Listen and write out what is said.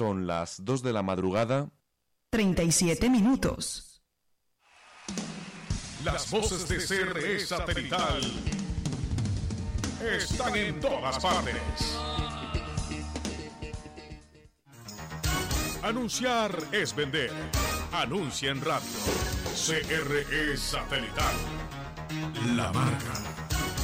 Son las 2 de la madrugada. 37 minutos. Las voces de CRE Satelital están en todas partes. Anunciar es vender. Anuncia en radio. CRE Satelital. La marca.